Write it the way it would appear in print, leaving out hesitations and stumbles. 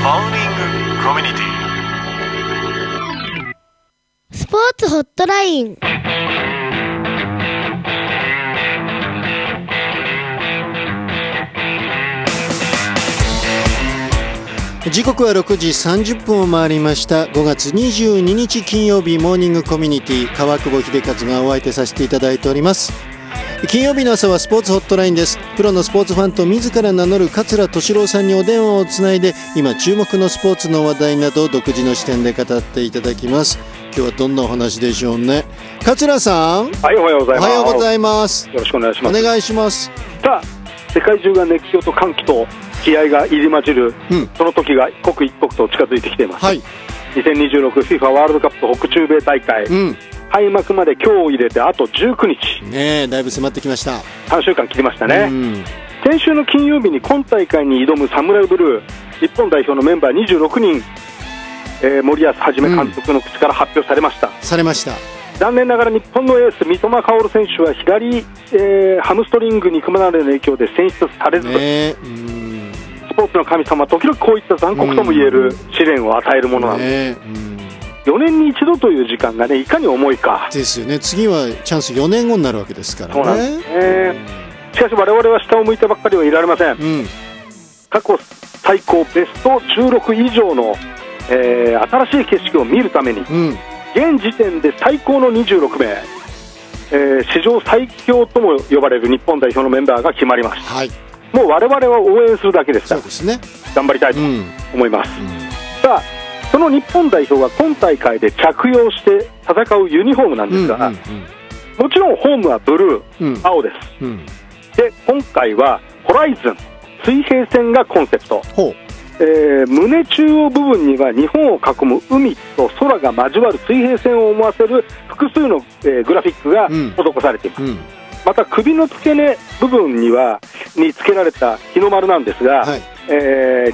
コミュニティスポーツホットライン。 時刻は6時30分を回りました。5月22日金曜日、モーニングコミュニティ、川久保秀和がお相手させていただいております。金曜日の朝はスポーツホットラインです。プロのスポーツファンと自ら名乗る桂敏郎さんにお電話をつないで、今注目のスポーツの話題などを独自の視点で語っていただきます。今日はどんなお話でしょうね。桂さん、 はい、おはようございます。 おはようございます。 よろしくお願いします。 お願いします。 さあ、世界中が熱狂と歓喜と気合が入り混じる、その時が刻一刻と近づいてきています。 はい、 2026FIFA ワールドカップ北中米大会、開幕まで今日を入れてあと19日、 ね、だいぶ迫ってきました。 3週間切りましたね。先週の金曜日に今大会に挑むサムライブルー日本代表のメンバー26人、森保一監督の口から発表されました。残念ながら日本のエース三笘薫選手は左、ハムストリング肉離れの影響で選出されず、スポーツの神様は時々こういった残酷ともいえる試練を与えるものなんです。4年に一度という時間がね、いかに重いかですよね。次はチャンス4年後になるわけですからね。 そうなんですね。しかし我々は下を向いてばっかりはいられません。過去最高ベスト16以上の、新しい景色を見るために、現時点で最高の26名、史上最強とも呼ばれる日本代表のメンバーが決まりました。もう我々は応援するだけですから、頑張りたいと思います。さあ、その日本代表が今大会で着用して戦うユニフォームなんですが、もちろんホームはブルー、青です。で、今回はホライズン、水平線がコンセプト。胸中央部分には日本を囲む海と空が交わる水平線を思わせる複数の、グラフィックが施されています。また首の付け根部分につけられた日の丸なんですが、